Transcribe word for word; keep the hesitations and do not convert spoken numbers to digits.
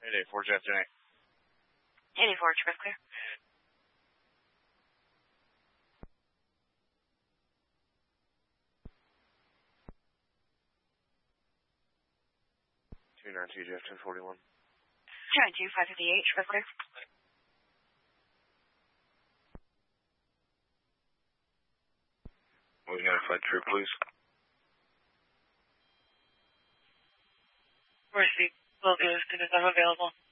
eight eight four, Jeff J. eight eight four, Express Clear. two nine two, Jeff ten forty-one. two nine two, five fifty-eight, Express Clear. We notified trip, please. Receipt will do as soon as I'm available.